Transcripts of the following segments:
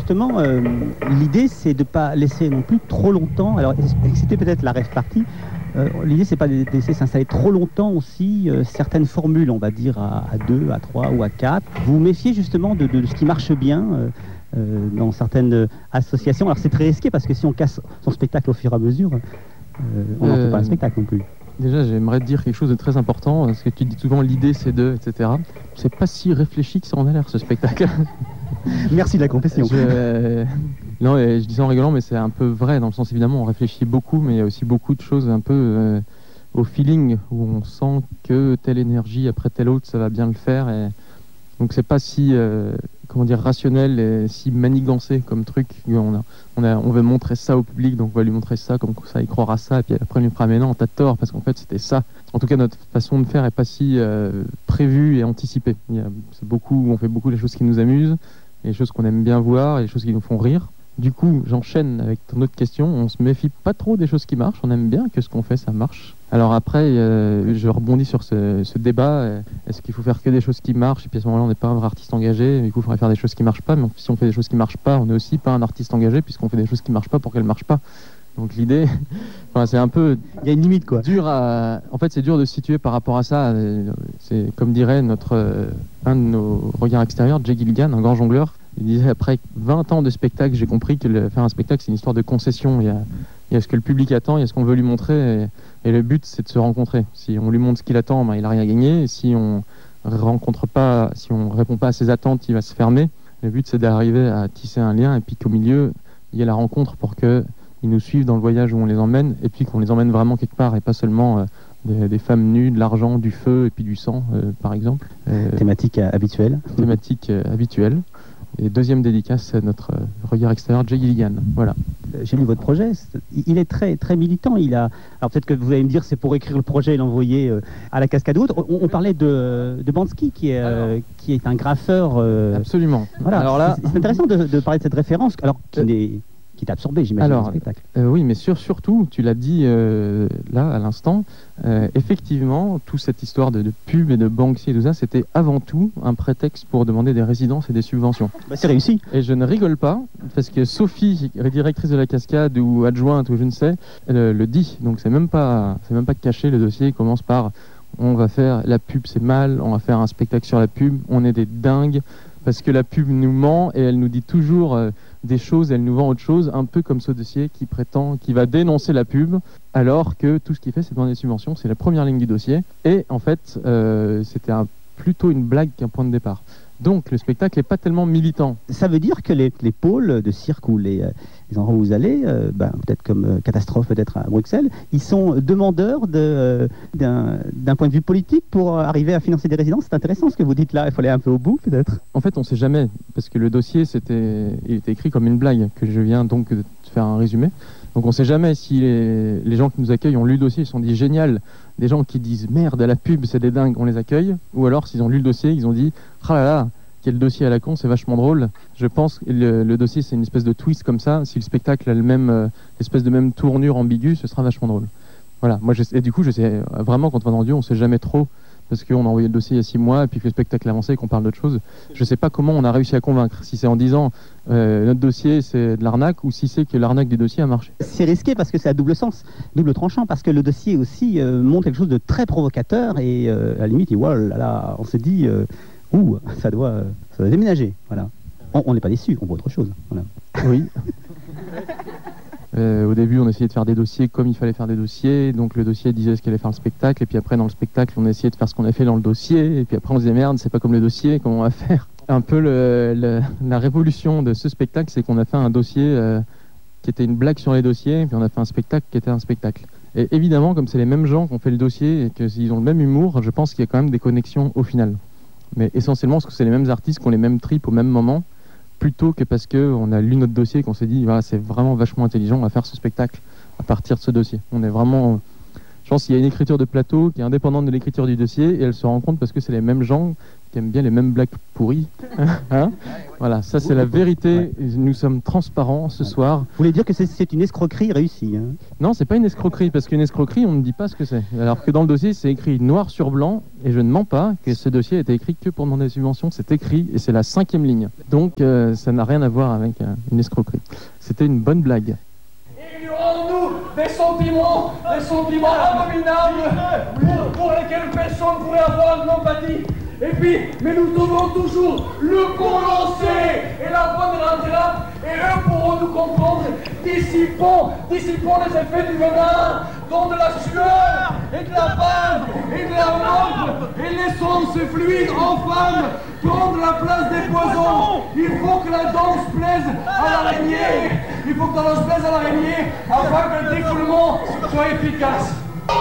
justement, l'idée, c'est de ne pas laisser non plus trop longtemps. Alors, c'était peut-être la rêve partie. L'idée, c'est pas de laisser s'installer trop longtemps aussi certaines formules, on va dire à 2, à 3 ou à 4. Vous vous méfiez justement de ce qui marche bien dans certaines associations. Alors, c'est très risqué parce que si on casse son spectacle au fur et à mesure, on n'en fait pas un spectacle non plus. Déjà, j'aimerais te dire quelque chose de très important, parce que tu dis souvent l'idée c'est de, etc. C'est pas si réfléchi que ça en a l'air, ce spectacle. Merci de la confession. Non, et je dis ça en rigolant, mais c'est un peu vrai, dans le sens évidemment on réfléchit beaucoup, mais il y a aussi beaucoup de choses un peu au feeling, où on sent que telle énergie après telle autre, ça va bien le faire. Et donc c'est pas si rationnel et si manigancé comme truc. On veut montrer ça au public, donc on va lui montrer ça, comme ça il croira ça, et puis après il lui fera mais non, t'as tort, parce qu'en fait c'était ça. En tout cas, notre façon de faire est pas si prévue et anticipée. On fait beaucoup des choses qui nous amusent, les choses qu'on aime bien voir, et les choses qui nous font rire. Du coup, j'enchaîne avec ton autre question. On se méfie pas trop des choses qui marchent. On aime bien que ce qu'on fait, ça marche. Alors après, je rebondis sur ce débat. Est-ce qu'il faut faire que des choses qui marchent? Et puis à ce moment-là, on n'est pas un vrai artiste engagé. Du coup, il faudrait faire des choses qui marchent pas. Mais si on fait des choses qui marchent pas, on n'est aussi pas un artiste engagé, puisqu'on fait des choses qui marchent pas pour qu'elles marchent pas. Donc l'idée, c'est un peu... Il y a une limite, quoi. En fait, c'est dur de se situer par rapport à ça. C'est comme dirait un de nos regards extérieurs, Jay Gilligan, un grand jongleur. Il disait, après 20 ans de spectacle, j'ai compris que faire un spectacle, c'est une histoire de concession. Il y a ce que le public attend, il y a ce qu'on veut lui montrer, et le but, c'est de se rencontrer. Si on lui montre ce qu'il attend, il n'a rien gagné. Et si on répond pas à ses attentes, il va se fermer. Le but, c'est d'arriver à tisser un lien, et puis qu'au milieu, il y ait la rencontre pour qu'ils nous suivent dans le voyage où on les emmène, et puis qu'on les emmène vraiment quelque part, et pas seulement des femmes nues, de l'argent, du feu, et puis du sang, par exemple. Thématique habituelle. Thématique habituelle. Et deuxième dédicace à notre regard extérieur, Jay Gilligan. Voilà. J'ai lu votre projet. Il est très, très militant. Alors peut-être que vous allez me dire c'est pour écrire le projet et l'envoyer à la cascade ou autre. On parlait de Bansky qui est un graffeur. Absolument. Voilà. Alors là, c'est intéressant de parler de cette référence. Alors qui t'a absorbé, j'imagine, dans le spectacle. Oui, mais surtout, tu l'as dit là, à l'instant, effectivement, toute cette histoire de pub et de Banksy et tout ça, c'était avant tout un prétexte pour demander des résidences et des subventions. C'est réussi. Et je ne rigole pas, parce que Sophie, directrice de la cascade ou adjointe ou je ne sais, elle le dit. Donc c'est même pas caché, le dossier commence par on va faire la pub, c'est mal, on va faire un spectacle sur la pub, on est des dingues, parce que la pub nous ment et elle nous dit toujours des choses, elle nous vend autre chose, un peu comme ce dossier qui va dénoncer la pub, alors que tout ce qu'il fait, c'est demander des subventions, c'est la première ligne du dossier. Et en fait, c'était plutôt une blague qu'un point de départ. Donc le spectacle n'est pas tellement militant. Ça veut dire que les pôles de cirque ou les endroits où vous allez, peut-être comme Catastrophe, peut-être à Bruxelles, ils sont demandeurs d'un point de vue politique pour arriver à financer des résidences. C'est intéressant ce que vous dites là, il faut aller un peu au bout peut-être. En fait, on ne sait jamais, parce que le dossier, il était écrit comme une blague, que je viens donc de faire un résumé. Donc on ne sait jamais si les gens qui nous accueillent ont lu le dossier, ils se sont dit génial. Des gens qui disent merde, à la pub, c'est des dingues, on les accueille. Ou alors, s'ils ont lu le dossier, ils ont dit ah là là, quel dossier à la con, c'est vachement drôle. Je pense que le dossier, c'est une espèce de twist comme ça. Si le spectacle a l'espèce de même tournure ambiguë, ce sera vachement drôle. Voilà. Et du coup, je sais vraiment, quand on va dans le lieu, on ne sait jamais trop. Parce qu'on a envoyé le dossier il y a 6 mois, et puis que le spectacle a avancé et qu'on parle d'autre chose. Je ne sais pas comment on a réussi à convaincre. Si c'est en disant notre dossier c'est de l'arnaque, ou si c'est que l'arnaque du dossier a marché. C'est risqué parce que c'est à double sens, double tranchant, parce que le dossier aussi montre quelque chose de très provocateur, et à la limite, on se dit, ça doit déménager. Voilà. On n'est pas déçu, on voit autre chose. Voilà. Oui. Au début, on essayait de faire des dossiers comme il fallait faire des dossiers. Donc le dossier disait ce qu'il allait faire le spectacle. Et puis après, dans le spectacle, on essayait de faire ce qu'on a fait dans le dossier. Et puis après, on se disait merde, c'est pas comme le dossier, comment on va faire? Un peu la révolution de ce spectacle, c'est qu'on a fait un dossier qui était une blague sur les dossiers. Et puis on a fait un spectacle qui était un spectacle. Et évidemment, comme c'est les mêmes gens qui ont fait le dossier et qu'ils ont le même humour, je pense qu'il y a quand même des connexions au final. Mais essentiellement, parce que c'est les mêmes artistes qui ont les mêmes tripes au même moment, plutôt que parce qu'on a lu notre dossier et qu'on s'est dit voilà, c'est vraiment vachement intelligent, on va faire ce spectacle à partir de ce dossier. On est vraiment... Je pense qu'il y a une écriture de plateau qui est indépendante de l'écriture du dossier, et elle se rend compte parce que c'est les mêmes gens qui aime bien les mêmes blagues pourries. Hein, voilà, ça c'est la vérité. Nous sommes transparents ce soir. Vous voulez dire que c'est une escroquerie réussie, hein? Non, c'est pas une escroquerie, parce qu'une escroquerie, on ne dit pas ce que c'est. Alors que dans le dossier, c'est écrit noir sur blanc, et je ne mens pas, que ce dossier a été écrit que pour demander des subventions. C'est écrit, et c'est la 5e ligne. Donc ça n'a rien à voir avec une escroquerie. C'était une bonne blague. Il y aura en nous des sentiments abominables pour lesquels personne ne pourrait avoir de l'empathie. Et puis, mais nous trouverons toujours le bon lancer et la bonne rentrée, et eux pourront nous comprendre. Dissipons les effets du venin, dont de la sueur, et de la bave, et de la mort, et laissons ce fluide infâme prendre la place des poisons. Il faut que la danse plaise à l'araignée. Afin que le défoulement soit efficace.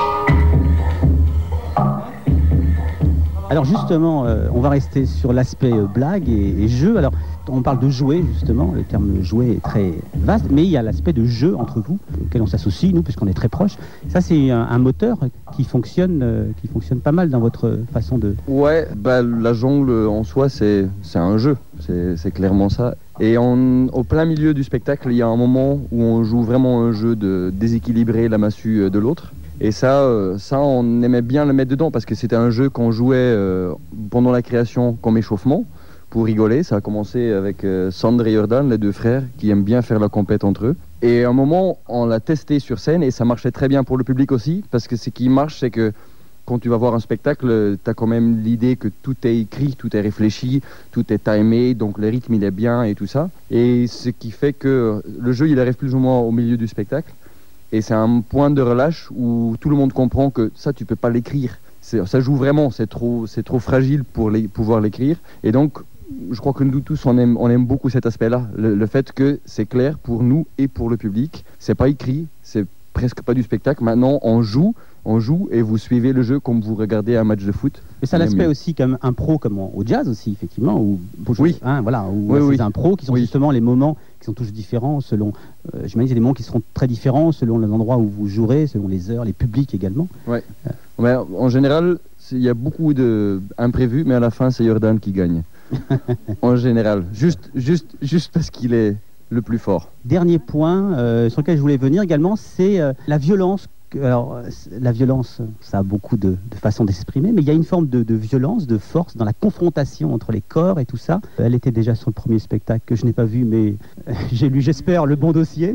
Alors justement, on va rester sur l'aspect blague et jeu. Alors, on parle de jouer, justement, le terme jouer est très vaste, mais il y a l'aspect de jeu entre vous, auquel on s'associe, nous, puisqu'on est très proches. Ça, c'est un moteur qui fonctionne pas mal dans votre façon de... Ouais, la jungle en soi, c'est un jeu, c'est clairement ça. Et au plein milieu du spectacle, il y a un moment où on joue vraiment un jeu de déséquilibrer la massue de l'autre. Et ça, on aimait bien le mettre dedans parce que c'était un jeu qu'on jouait pendant la création comme échauffement pour rigoler. Ça a commencé avec Sandre et Jordan, les deux frères, qui aiment bien faire la compète entre eux. Et à un moment, on l'a testé sur scène et ça marchait très bien pour le public aussi, parce que ce qui marche, c'est que quand tu vas voir un spectacle, tu as quand même l'idée que tout est écrit, tout est réfléchi, tout est timé, donc le rythme il est bien et tout ça. Et ce qui fait que le jeu il arrive plus ou moins au milieu du spectacle. Et c'est un point de relâche où tout le monde comprend que ça, tu peux pas l'écrire. Ça joue vraiment, c'est trop fragile pour pouvoir l'écrire. Et donc, je crois que nous tous, on aime beaucoup cet aspect-là. Le fait que c'est clair pour nous et pour le public. C'est pas écrit, c'est presque pas du spectacle. Maintenant, on joue et vous suivez le jeu comme vous regardez un match de foot. Mais ça l'aspect aussi comme impro, comme au jazz aussi, effectivement. Oui. Ces impros qui sont justement les moments qui sont tous différents selon... j'imagine c'est des moments qui seront très différents selon les endroits où vous jouerez, selon les heures, les publics également. Ouais. Mais en général, il y a beaucoup d'imprévus, mais à la fin, c'est Jordan qui gagne. En général. Juste parce qu'il est le plus fort. Dernier point sur lequel je voulais venir également, c'est la violence. Alors, la violence, ça a beaucoup de façons d'exprimer, mais il y a une forme de violence, de force dans la confrontation entre les corps et tout ça. Elle était déjà sur le premier spectacle que je n'ai pas vu, mais j'ai lu, j'espère, le bon dossier.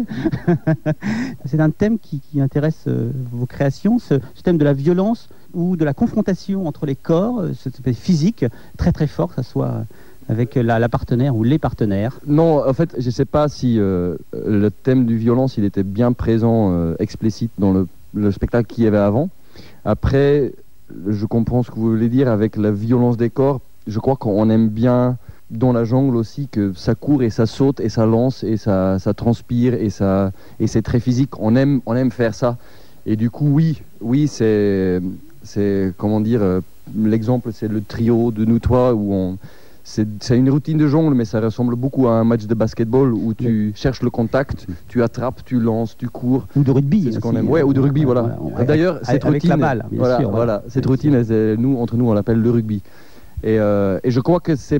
C'est un thème qui intéresse vos créations, ce thème de la violence ou de la confrontation entre les corps, ce thème physique très très fort, que ça soit avec la partenaire ou les partenaires. Non, en fait, je ne sais pas si le thème du violence, il était bien présent, explicite dans le spectacle qu'il y avait avant. Après, je comprends ce que vous voulez dire avec la violence des corps. Je crois qu'on aime bien dans la jungle aussi que ça court et ça saute et ça lance et ça transpire et c'est très physique. On aime faire ça. Et du coup, oui, c'est comment dire, l'exemple, c'est le trio de nous trois où c'est une routine de jungle, mais ça ressemble beaucoup à un match de basketball où tu cherches le contact, tu attrapes, tu lances, tu cours. Ou de rugby. C'est ce qu'on aime. Ouais, ou de rugby, voilà. D'ailleurs, cette avec routine, la balle, bien sûr. Voilà, cette routine, entre nous, on l'appelle le rugby. Et je crois que ça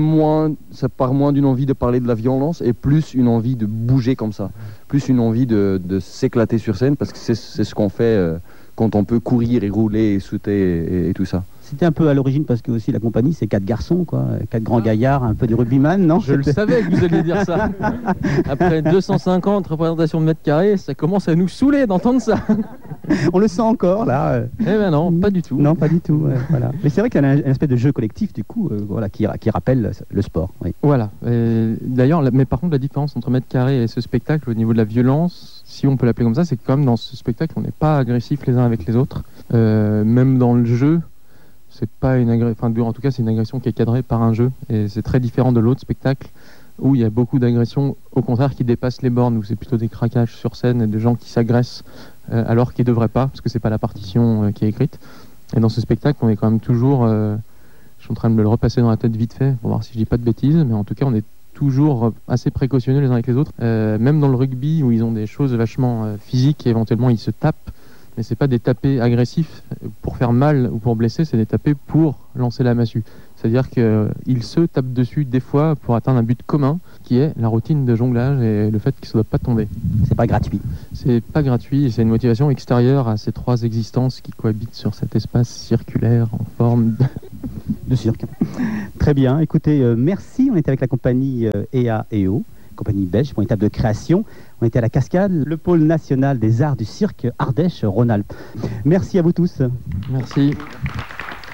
part moins d'une envie de parler de la violence et plus une envie de bouger comme ça, plus une envie de s'éclater sur scène parce que c'est ce qu'on fait quand on peut courir et rouler et sauter et tout ça. C'était un peu à l'origine parce que aussi la compagnie c'est 4 garçons, quoi, 4 grands gaillards, un peu des rugbyman, non? Je le savais que vous alliez dire ça. Après 250 représentations de mètres carrés, ça commence à nous saouler d'entendre ça. On le sent encore là. Eh ben non, pas du tout. Non, pas du tout. Voilà. Mais c'est vrai qu'il y a un aspect de jeu collectif du coup, qui rappelle le sport. Oui. Voilà. D'ailleurs, mais par contre la différence entre mètre carré et ce spectacle au niveau de la violence, si on peut l'appeler comme ça, c'est que comme dans ce spectacle, on n'est pas agressifs les uns avec les autres. Même dans le jeu. C'est pas une agression, en tout cas c'est une agression qui est cadrée par un jeu et c'est très différent de l'autre spectacle où il y a beaucoup d'agressions au contraire qui dépassent les bornes, où c'est plutôt des craquages sur scène et de gens qui s'agressent alors qu'ils ne devraient pas parce que c'est pas la partition qui est écrite. Et dans ce spectacle on est quand même toujours, je suis en train de me le repasser dans la tête vite fait pour voir si je dis pas de bêtises, mais en tout cas on est toujours assez précautionneux les uns avec les autres, même dans le rugby où ils ont des choses vachement physiques et éventuellement ils se tapent. Mais c'est pas des tapés agressifs pour faire mal ou pour blesser, c'est des tapés pour lancer la massue. C'est-à-dire qu'ils se tapent dessus des fois pour atteindre un but commun, qui est la routine de jonglage et le fait qu'ils ne doivent pas tomber. C'est pas gratuit. C'est pas gratuit, c'est une motivation extérieure à ces trois existences qui cohabitent sur cet espace circulaire en forme de cirque. Très bien, écoutez, merci. On était avec la compagnie EA&O, compagnie belge pour une étape de création. On était à la Cascade, le pôle national des arts du cirque Ardèche-Rhône-Alpes. Merci à vous tous. Merci.